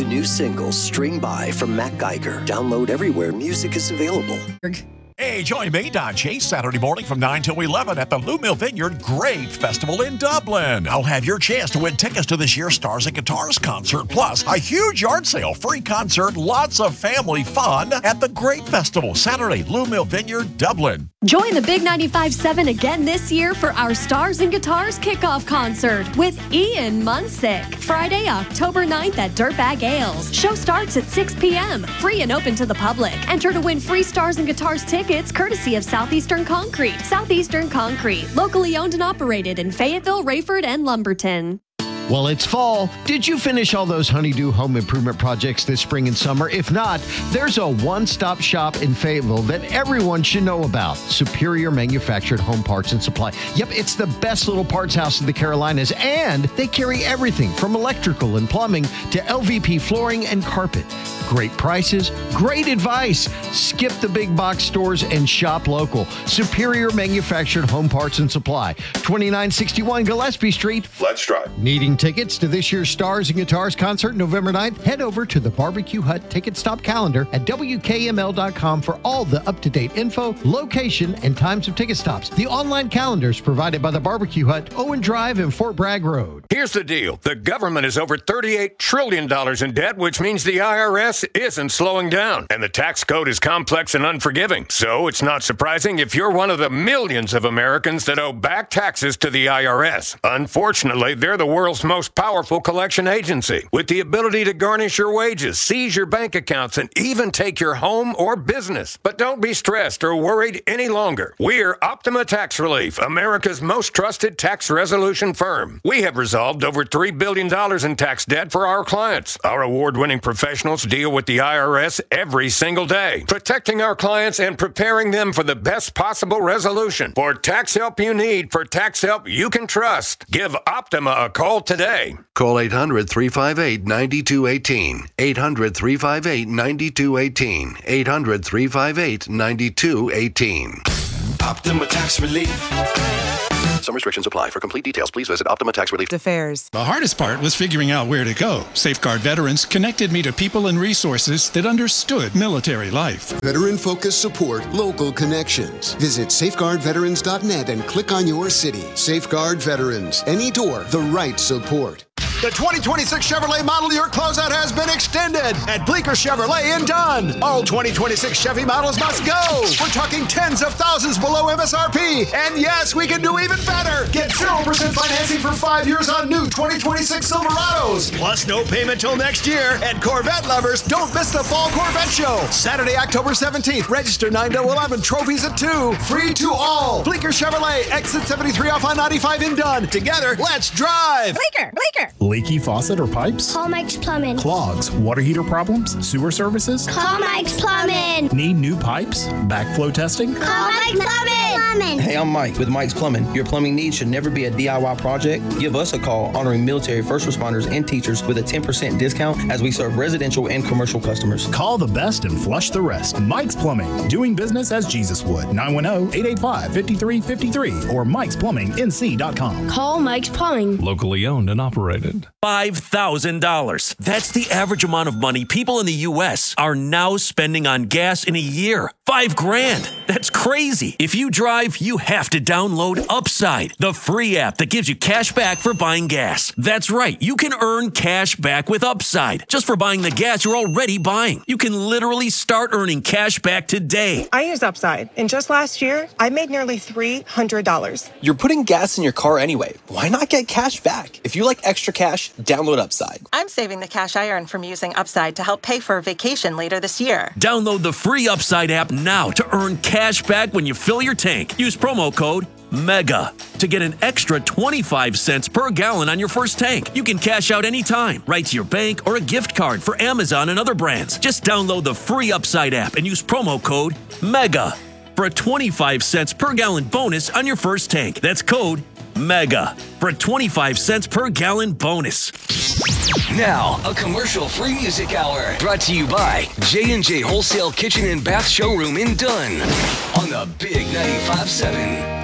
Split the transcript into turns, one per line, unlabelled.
new single, String By from Matt Geiger. Download everywhere music is available.
Hey, join me, Don Chase, Saturday morning from 9 till 11 at the Lou Mill Vineyard Grape Festival in Dublin. I'll have your chance to win tickets to this year's Stars and Guitars concert, plus a huge yard sale, free concert, lots of family fun at the Grape Festival, Saturday, Lou Mill Vineyard, Dublin.
Join the Big 95.7 again this year for our Stars and Guitars kickoff concert with Ian Munsick. Friday, October 9th at Dirtbag Ales. Show starts at 6 p.m. Free and open to the public. Enter to win free Stars and Guitars tickets courtesy of Southeastern Concrete. Southeastern Concrete, locally owned and operated in Fayetteville, Rayford, and Lumberton.
Well, it's fall. Did you finish all those Honeydew home improvement projects this spring and summer? If not, there's a one-stop shop in Fayetteville that everyone should know about. Superior Manufactured Home Parts and Supply. Yep, it's the best little parts house in the Carolinas, and they carry everything from electrical and plumbing to LVP flooring and carpet. Great prices, great advice. Skip the big box stores and shop local. Superior Manufactured Home Parts and Supply. 2961 Gillespie Street.
Let's drive.
Needing tickets to this year's Stars and Guitars concert November 9th? Head over to the Barbecue Hut Ticket Stop calendar at WKML.com for all the up-to-date info, location, and times of ticket stops. The online calendar is provided by the Barbecue Hut, Owen Drive, and Fort Bragg Road.
Here's the deal. The government is over $38 trillion in debt, which means the IRS isn't slowing down. And the tax code is complex and unforgiving. So it's not surprising if you're one of the millions of Americans that owe back taxes to the IRS. Unfortunately, they're the world's most powerful collection agency, with the ability to garnish your wages, seize your bank accounts, and even take your home or business. But don't be stressed or worried any longer. We're Optima Tax Relief, America's most trusted tax resolution firm. We have resolved over $3 billion in tax debt for our clients. Our award-winning professionals deal with the IRS every single day, protecting our clients and preparing them for the best possible resolution. For tax help you need, for tax help you can trust, give Optima a call today.
Call 800-358-9218. 800-358-9218. 800-358-9218.
Optima Tax Relief.
Some restrictions apply. For complete details, please visit Optima Tax Relief
Affairs.
The hardest part was figuring out where to go. Safeguard Veterans connected me to people and resources that understood military life.
Veteran-focused support, local connections. Visit safeguardveterans.net and click on your city. Safeguard Veterans. Any door, the right support.
The 2026 Chevrolet model year closeout has been extended at Bleecker Chevrolet in Dunn. All 2026 Chevy models must go. We're talking tens of thousands below MSRP. And yes, we can do even better. Get 0% financing for 5 years on new 2026 Silverados. Plus no payment till next year. And Corvette lovers, don't miss the Fall Corvette Show. Saturday, October 17th. Register 9-11. Trophies at 2. Free to all. Bleecker Chevrolet. Exit 73 off I-95 in Dunn. Together, let's drive.
Bleecker.
Leaky faucet or pipes?
Call Mike's Plumbing.
Clogs, water heater problems, sewer services?
Call Mike's Plumbing.
Need new pipes? Backflow testing?
Call Mike's Plumbing.
Hey, I'm Mike with Mike's Plumbing. Your plumbing needs should never be a DIY project. Give us a call honoring military first responders and teachers with a 10% discount as we serve residential and commercial customers.
Call the best and flush the rest. Mike's Plumbing, doing business as Jesus would. 910-885-5353 or mikesplumbingnc.com.
Call Mike's Plumbing.
Locally owned and operated. $5,000. That's the average amount of money people in the U.S. are now spending on gas in a year. $5,000. That's crazy. If you drive, you have to download Upside, the free app that gives you cash back for buying gas. That's right. You can earn cash back with Upside just for buying the gas you're already buying. You can literally start earning cash back today.
I use Upside, and just last year, I made nearly $300.
You're putting gas in your car anyway. Why not get cash back? If you like extra cash, download Upside.
I'm saving the cash I earn from using Upside to help pay for a vacation later this year.
Download the free Upside app now to earn cash back when you fill your tank. Use promo code MEGA to get an extra 25 cents per gallon on your first tank. You can cash out anytime, right to your bank or a gift card for Amazon and other brands. Just download the free Upside app and use promo code MEGA for a 25 cents per gallon bonus on your first tank. That's code MEGA for a 25 cents per gallon bonus.
Now, a commercial-free music hour brought to you by J&J Wholesale Kitchen and Bath Showroom in Dunn on the Big 95.7.